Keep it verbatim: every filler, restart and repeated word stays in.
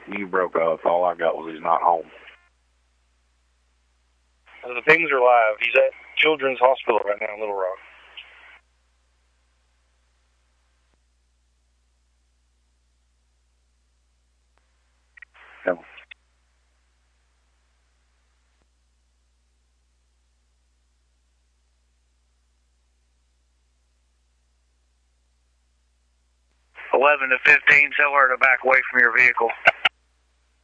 You broke up. All I got was he's not home. The things are live. He's at Children's Hospital right now in Little Rock. Yeah. eleven to fifteen, tell her to back away from your vehicle.